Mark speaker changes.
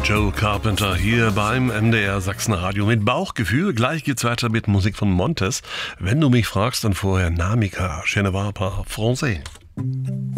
Speaker 1: Joe Carpenter hier beim MDR Sachsen-Radio mit Bauchgefühl. Gleich geht's weiter mit Musik von Montes. Wenn du mich fragst, dann vorher Namika, Je ne parle pas français.